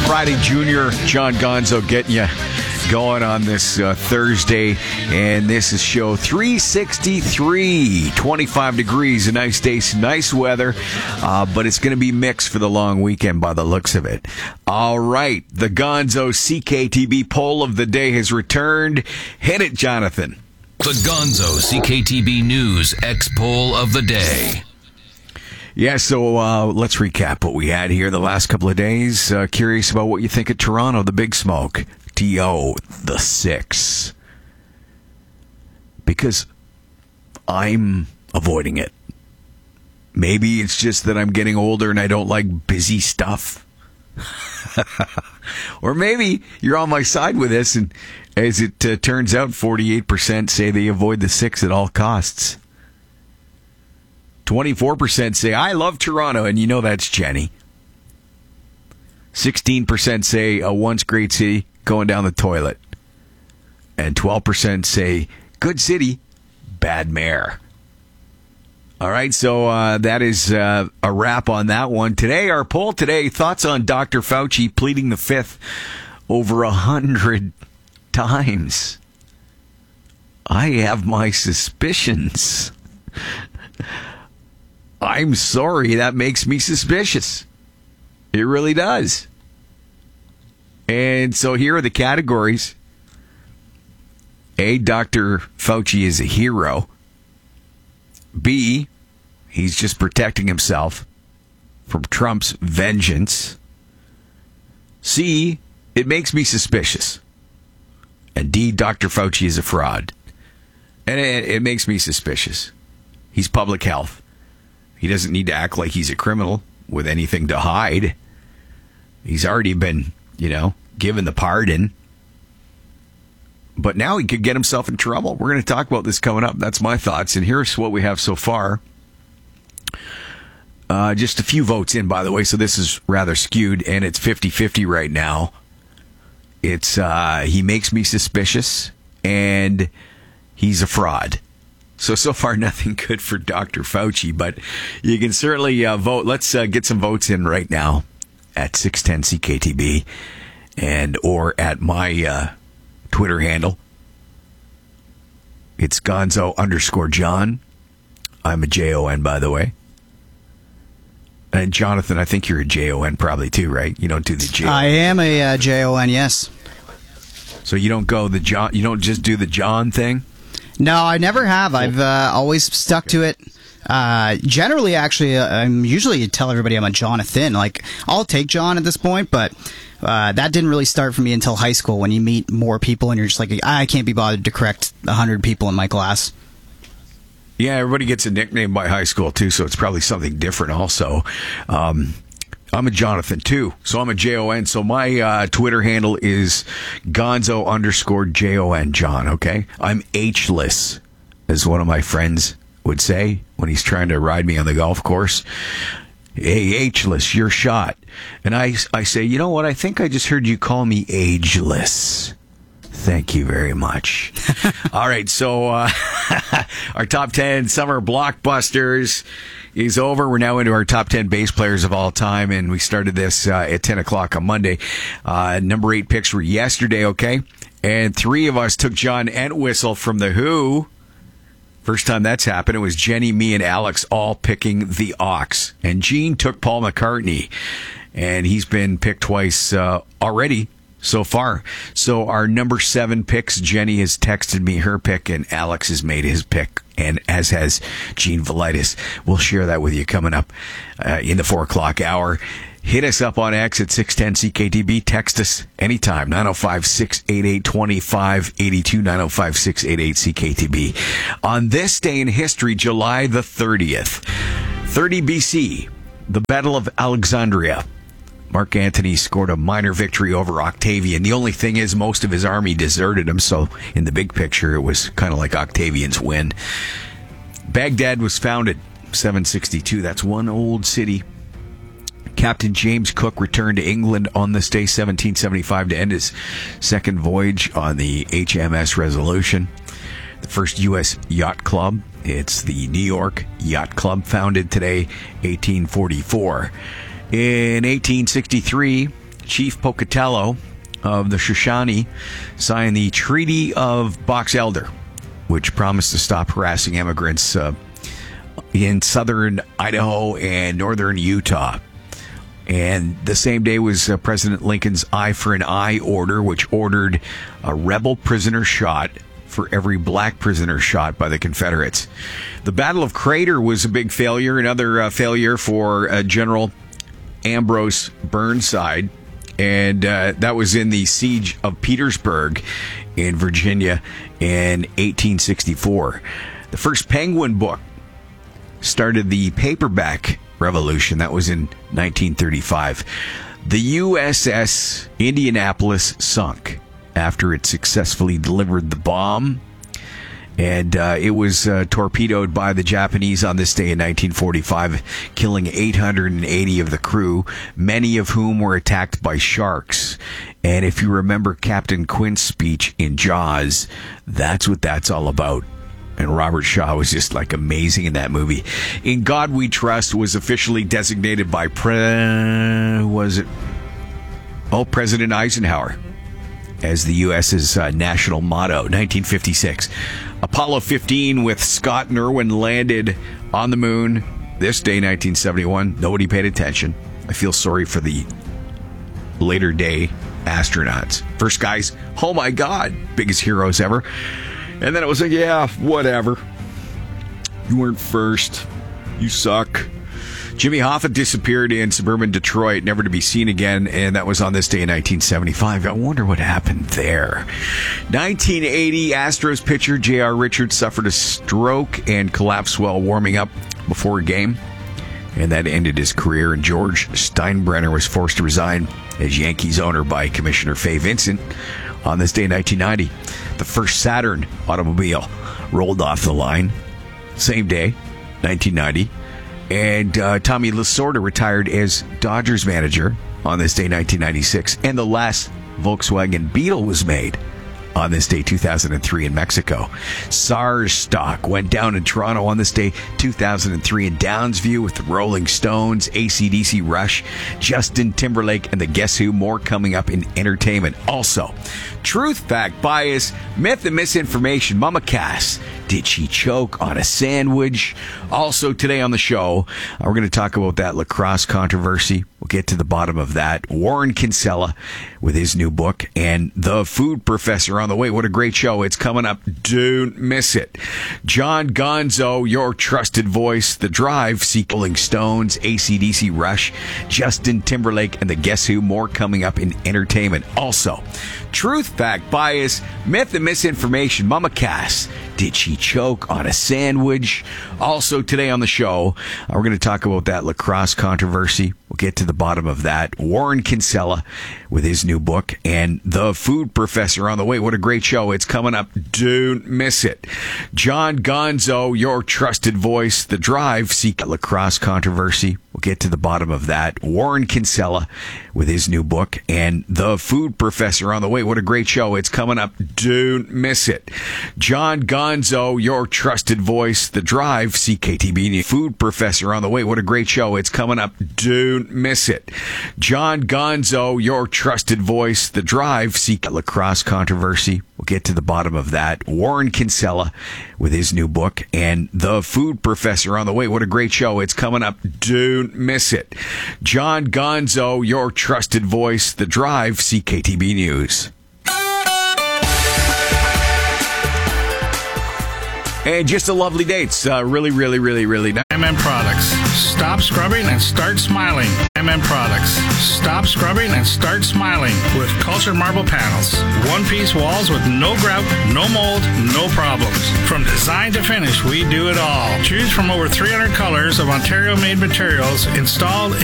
Friday Junior, John Gonzo getting you going on this Thursday, and this is show 363. 25 degrees, a nice day, some nice weather, but it's going to be mixed for the long weekend by the looks of it. All right, the Gonzo CKTB poll of the day has returned. Hit it, Jonathan. The Gonzo CKTB News X poll of the day. Yeah, so let's recap what we had here the last couple of days. Curious about what you think of Toronto, the Big Smoke. TO, the 6. Because I'm avoiding it. Maybe it's just that I'm getting older and I don't like busy stuff. Or maybe you're on my side with this, and as it turns out, 48% say they avoid the 6 at all costs. 24% say, I love Toronto, and you know that's Jenny. 16% say, a once great city, going down the toilet. And 12% say, good city, bad mayor. All right, so that is a wrap on that one. Today, our poll today, thoughts on Dr. Fauci pleading the fifth over 100 times. I have my suspicions. I'm sorry, that makes me suspicious. It really does. And so here are the categories. A, Dr. Fauci is a hero. B, he's just protecting himself from Trump's vengeance. C, it makes me suspicious. And D, Dr. Fauci is a fraud. And it makes me suspicious. He's public health. He doesn't need to act like he's a criminal with anything to hide. He's already been, given the pardon. But now he could get himself in trouble. We're going to talk about this coming up. That's my thoughts. And here's what we have so far. Just a few votes in, by the way, so this is rather skewed, and it's 50-50 right now. It's he makes me suspicious, and he's a fraud. So far, nothing good for Dr. Fauci, but you can certainly vote. Let's get some votes in right now at 610 CKTB and or at my Twitter handle. It's Gonzo_John. I'm a JON, by the way. And Jonathan, I think you're a JON probably too, right? You don't do the JON. I am a JON, yes. So you don't go the John. You don't just do the John thing. No, I never have. I've always stuck to it. Generally, actually, I'm usually tell everybody I'm a Jonathan. Like, I'll take John at this point, but that didn't really start for me until high school when you meet more people and you're just like, I can't be bothered to correct 100 people in my class. Yeah, everybody gets a nickname by high school, too, so it's probably something different also. I'm a Jonathan, too, so I'm a JON. So my Twitter handle is Gonzo_JON, John, okay? I'm H-less, as one of my friends would say when he's trying to ride me on the golf course. Hey, H-less, your shot. And I say, you know what? I think I just heard you call me ageless. Thank you very much. All right, so our top 10 summer blockbusters is over. We're now into our top 10 bass players of all time, and we started this at 10 o'clock on Monday. Number 8 picks were yesterday, okay? And 3 of us took John Entwistle from The Who. First time that's happened, it was Jenny, me, and Alex all picking The Ox. And Gene took Paul McCartney, and he's been picked twice already so far. So our number 7 picks, Jenny has texted me her pick, and Alex has made his pick, and as has Gene Velitis. We'll share that with you coming up in the 4 o'clock hour. Hit us up on X at 610 CKTB. Text us anytime, 905-688-2582, 905-688 CKTB. On this day in history, July the 30th, 30 BC, the Battle of Alexandria. Mark Antony scored a minor victory over Octavian. The only thing is most of his army deserted him, so in the big picture, it was kind of like Octavian's win. Baghdad was founded 762. That's one old city. Captain James Cook returned to England on this day, 1775, to end his second voyage on the HMS Resolution. The first U.S. yacht club, it's the New York Yacht Club, founded today, 1844. In 1863, Chief Pocatello of the Shoshone signed the Treaty of Box Elder, which promised to stop harassing immigrants in southern Idaho and northern Utah. And the same day was President Lincoln's Eye for an Eye order, which ordered a rebel prisoner shot for every black prisoner shot by the Confederates. The Battle of Crater was a big failure, another failure for General Ambrose Burnside. And that was in the Siege of Petersburg in Virginia in 1864. The first Penguin book started the paperback revolution. That was in 1935. The USS Indianapolis sunk after it successfully delivered the bomb. And it was torpedoed by the Japanese on this day in 1945, killing 880 of the crew, many of whom were attacked by sharks. And if you remember Captain Quint's speech in Jaws, that's what that's all about. And Robert Shaw was just like amazing in that movie. In God We Trust was officially designated by President Eisenhower as the U.S.'s national motto. 1956. Apollo 15 with Scott and Irwin landed on the moon. This day, 1971. Nobody paid attention. I feel sorry for the later day astronauts. First guys, oh my God, biggest heroes ever. And then it was like, yeah, whatever. You weren't first. You suck. Jimmy Hoffa disappeared in suburban Detroit, never to be seen again, and that was on this day in 1975. I wonder what happened there. 1980, Astros pitcher J.R. Richards suffered a stroke and collapsed while warming up before a game, and that ended his career, and George Steinbrenner was forced to resign as Yankees owner by Commissioner Fay Vincent on this day in 1990. The first Saturn automobile rolled off the line. Same day, 1990. And Tommy Lasorda retired as Dodgers manager on this day, 1996. And the last Volkswagen Beetle was made on this day, 2003 in Mexico. SARS stock went down in Toronto on this day, 2003 in Downsview with the Rolling Stones, AC/DC Rush, Justin Timberlake, and the Guess Who. More coming up in entertainment. Also, truth, fact, bias, myth, and misinformation. Mama Cass, did she choke on a sandwich? Also today on the show, we're going to talk about that lacrosse controversy. We'll get to the bottom of that. Warren Kinsella with his new book, and The Food Professor on the way. What a great show. It's coming up. Don't miss it. John Gonzo, your trusted voice. The Drive, Rolling Stones, AC/DC Rush, Justin Timberlake, and the Guess Who. More coming up in entertainment. Also, truth, fact, bias, myth, and misinformation. Mama Cass, did she choke on a sandwich? Also today on the show, we're going to talk about that lacrosse controversy. We'll get to the bottom of that. Warren Kinsella with his new book, and The Food Professor on the way. What a great show. It's coming up. Don't miss it. John Gonzo, your trusted voice. The Drive, lacrosse controversy. We'll get to the bottom of that. Warren Kinsella with his new book, and The Food Professor on the way. What a great show. It's coming up. Don't miss it. John Gonzo, your trusted voice. The Drive, CKTB Food Professor on the way. What a great show. It's coming up. Don't miss it. John Gonzo, your trusted voice. The Drive, lacrosse controversy. We'll get to the bottom of that. Warren Kinsella with his new book, and The Food Professor on the way. What a great show. It's coming up. Don't miss it. John Gonzo, your trusted voice. The Drive, CKTB News. And just a lovely day. It's really nice. MM Products. Stop scrubbing and start smiling. MM Products. Stop scrubbing and start smiling with cultured marble panels. One-piece walls with no grout, no mold, no problems. From design to finish, we do it all. Choose from over 300 colors of Ontario-made materials installed